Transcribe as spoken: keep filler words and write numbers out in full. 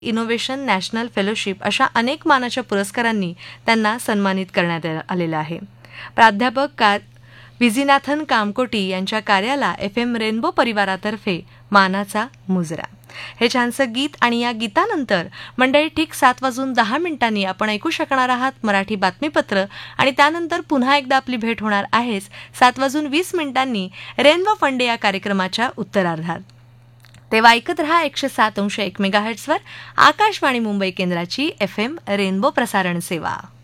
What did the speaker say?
Innovation national fellowship अशा अनेक मानाच्या पुरस्कारांनी त्यांना सन्मानित करण्यात आलेलं आहे. प्राध्यापक का विजीनाथन कामकोटी यांच्या कार्याला एफ एम रेनबो परिवारातर्फे मानाचा मुजरा. हे छानसं गीत आणि या गीतानंतर मंडळी ठीक सात वाजून दहा मिनिटांनी आपण ऐकू शकणार आहात मराठी बातमीपत्र आणि त्यानंतर पुन्हा एकदा आपली भेट होणार आहेच सात वाजून वीस मिनिटांनी रेनबो फंडे या कार्यक्रमाच्या उत्तरार्धात. तेव्हा ऐकत रहा एकशे सात अंश एक मेगाहर्ट्झवर आकाशवाणी मुंबई केंद्राची एफ एम रेनबो प्रसारण सेवा.